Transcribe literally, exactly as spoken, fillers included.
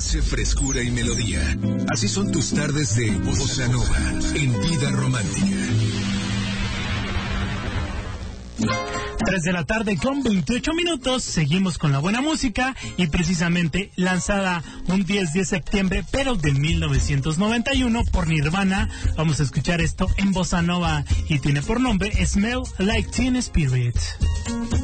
dulce frescura y melodía. Así son tus tardes de Bossa Nova en Vida Romántica. tres de la tarde con veintiocho minutos, seguimos con la buena música y precisamente lanzada un diez de septiembre, pero de mil novecientos noventa y uno por Nirvana. Vamos a escuchar esto en Bossa Nova y tiene por nombre Smell Like Teen Spirit.